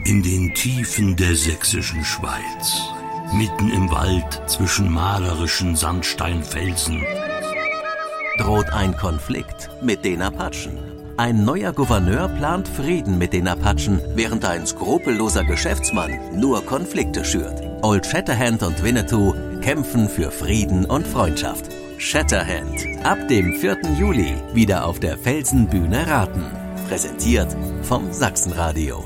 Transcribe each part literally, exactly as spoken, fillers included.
In den Tiefen der sächsischen Schweiz, mitten im Wald zwischen malerischen Sandsteinfelsen, droht ein Konflikt mit den Apachen. Ein neuer Gouverneur plant Frieden mit den Apachen, während ein skrupelloser Geschäftsmann nur Konflikte schürt. Old Shatterhand und Winnetou kämpfen für Frieden und Freundschaft. Shatterhand, ab dem vierten Juli wieder auf der Felsenbühne Raten. Präsentiert vom Sachsenradio.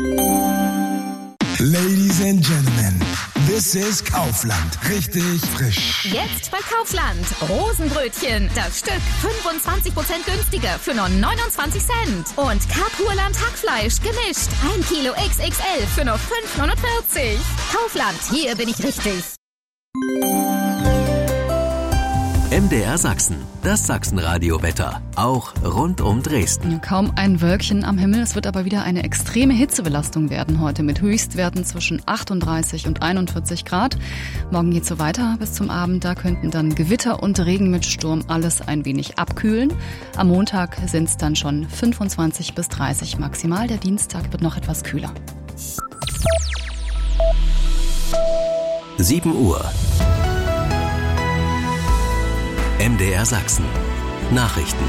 Ladies and Gentlemen, this is Kaufland. Richtig frisch. Jetzt bei Kaufland. Rosenbrötchen. Das Stück fünfundzwanzig Prozent günstiger für nur neunundzwanzig Cent. Und Kapurland Hackfleisch gemischt. Ein Kilo X X L für nur fünf neunundvierzig. Kaufland, hier bin ich richtig. M D R Sachsen, das Sachsenradio-Wetter, auch rund um Dresden. Kaum ein Wölkchen am Himmel, es wird aber wieder eine extreme Hitzebelastung werden heute mit Höchstwerten zwischen achtunddreißig und einundvierzig Grad. Morgen geht's so weiter bis zum Abend, da könnten dann Gewitter und Regen mit Sturm alles ein wenig abkühlen. Am Montag sind es dann schon fünfundzwanzig bis dreißig maximal, der Dienstag wird noch etwas kühler. sieben Uhr. M D R Sachsen. Nachrichten.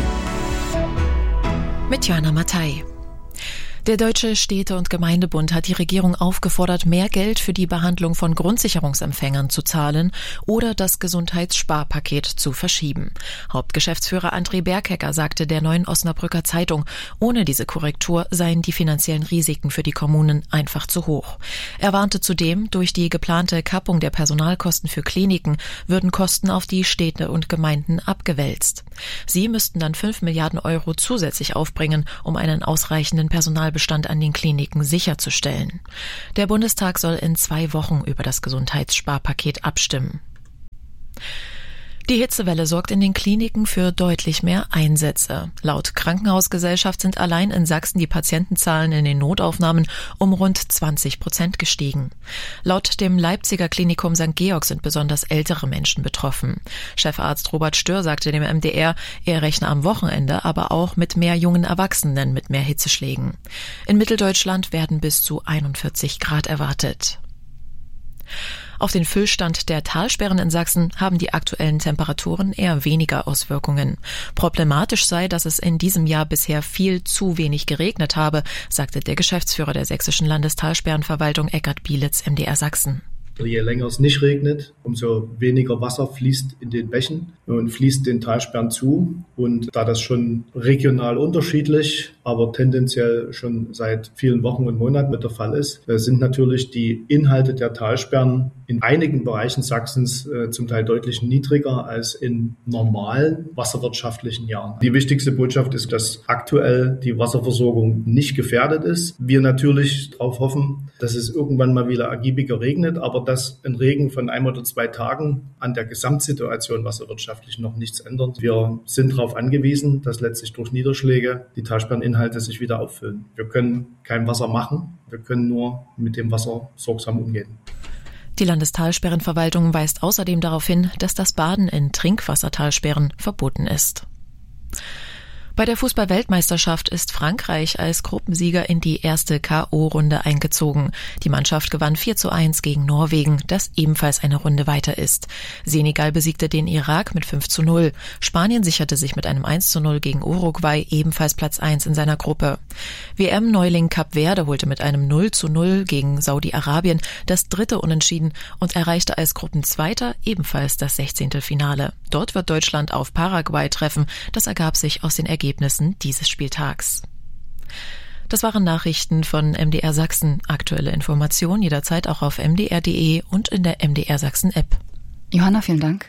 Mit Joanna Mattei. Der Deutsche Städte- und Gemeindebund hat die Regierung aufgefordert, mehr Geld für die Behandlung von Grundsicherungsempfängern zu zahlen oder das Gesundheitssparpaket zu verschieben. Hauptgeschäftsführer André Berghecker sagte der Neuen Osnabrücker Zeitung, ohne diese Korrektur seien die finanziellen Risiken für die Kommunen einfach zu hoch. Er warnte zudem, durch die geplante Kappung der Personalkosten für Kliniken würden Kosten auf die Städte und Gemeinden abgewälzt. Sie müssten dann fünf Milliarden Euro zusätzlich aufbringen, um einen ausreichenden Personalbestand an den Kliniken sicherzustellen. Der Bundestag soll in zwei Wochen über das Gesundheitssparpaket abstimmen. Die Hitzewelle sorgt in den Kliniken für deutlich mehr Einsätze. Laut Krankenhausgesellschaft sind allein in Sachsen die Patientenzahlen in den Notaufnahmen um rund zwanzig Prozent gestiegen. Laut dem Leipziger Klinikum Sankt Georg sind besonders ältere Menschen betroffen. Chefarzt Robert Stör sagte dem M D R, er rechne am Wochenende aber auch mit mehr jungen Erwachsenen mit mehr Hitzeschlägen. In Mitteldeutschland werden bis zu einundvierzig Grad erwartet. Auf den Füllstand der Talsperren in Sachsen haben die aktuellen Temperaturen eher weniger Auswirkungen. Problematisch sei, dass es in diesem Jahr bisher viel zu wenig geregnet habe, sagte der Geschäftsführer der Sächsischen Landestalsperrenverwaltung Eckart Bielitz M D R Sachsen. Je länger es nicht regnet, umso weniger Wasser fließt in den Bächen und fließt den Talsperren zu. Und da das schon regional unterschiedlich, aber tendenziell schon seit vielen Wochen und Monaten mit der Fall ist, sind natürlich die Inhalte der Talsperren in einigen Bereichen Sachsens äh, zum Teil deutlich niedriger als in normalen wasserwirtschaftlichen Jahren. Die wichtigste Botschaft ist, dass aktuell die Wasserversorgung nicht gefährdet ist. Wir natürlich darauf hoffen, dass es irgendwann mal wieder ergiebiger regnet, aber dass ein Regen von ein oder zwei Tagen an der Gesamtsituation wasserwirtschaftlich noch nichts ändert. Wir sind darauf angewiesen, dass letztlich durch Niederschläge die Talsperreninhalte sich wieder auffüllen. Wir können kein Wasser machen, wir können nur mit dem Wasser sorgsam umgehen. Die Landestalsperrenverwaltung weist außerdem darauf hin, dass das Baden in Trinkwassertalsperren verboten ist. Bei der Fußball-Weltmeisterschaft ist Frankreich als Gruppensieger in die erste K O-Runde eingezogen. Die Mannschaft gewann vier zu eins gegen Norwegen, das ebenfalls eine Runde weiter ist. Senegal besiegte den Irak mit fünf zu null. Spanien sicherte sich mit einem eins zu null gegen Uruguay ebenfalls Platz eins in seiner Gruppe. W M-Neuling Kap Verde holte mit einem null zu null gegen Saudi-Arabien das dritte Unentschieden und erreichte als Gruppenzweiter ebenfalls das Sechzehntelfinale. Dort wird Deutschland auf Paraguay treffen. Das ergab sich aus den Ergebnissen Ergebnissen dieses Spieltags. Das waren Nachrichten von M D R Sachsen. Aktuelle Informationen jederzeit auch auf m d r punkt d e und in der M D R Sachsen App. Johanna, vielen Dank.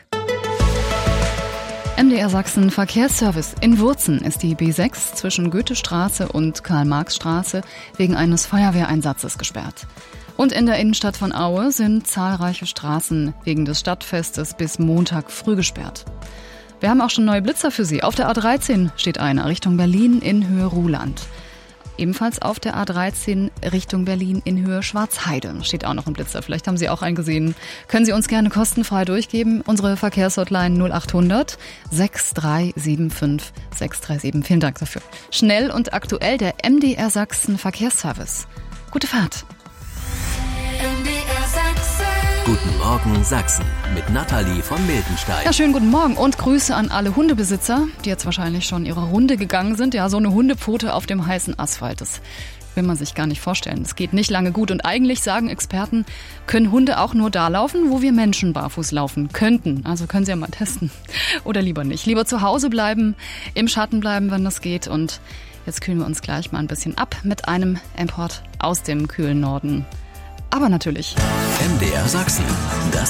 M D R Sachsen Verkehrsservice. In Wurzen ist die B sechs zwischen Goethestraße und Karl-Marx-Straße wegen eines Feuerwehreinsatzes gesperrt. Und in der Innenstadt von Aue sind zahlreiche Straßen wegen des Stadtfestes bis Montag früh gesperrt. Wir haben auch schon neue Blitzer für Sie. Auf der A dreizehn steht einer Richtung Berlin in Höhe Ruhland. Ebenfalls auf der A dreizehn Richtung Berlin in Höhe Schwarzheide steht auch noch ein Blitzer. Vielleicht haben Sie auch einen gesehen. Können Sie uns gerne kostenfrei durchgeben. Unsere Verkehrshotline null achthundert sechs drei sieben fünf sechs drei sieben. Vielen Dank dafür. Schnell und aktuell der M D R Sachsen Verkehrsservice. Gute Fahrt. M D R Sachsen. Guten Morgen Sachsen mit Nathalie von Miltenstein. Ja, schönen guten Morgen und Grüße an alle Hundebesitzer, die jetzt wahrscheinlich schon ihre Runde gegangen sind. Ja, so eine Hundepfote auf dem heißen Asphalt, das will man sich gar nicht vorstellen. Es geht nicht lange gut und eigentlich, sagen Experten, können Hunde auch nur da laufen, wo wir Menschen barfuß laufen könnten. Also können sie ja mal testen. Oder lieber nicht. Lieber zu Hause bleiben, im Schatten bleiben, wenn das geht. Und jetzt kühlen wir uns gleich mal ein bisschen ab mit einem Import aus dem kühlen Norden. Aber natürlich M D R Sachsen. Das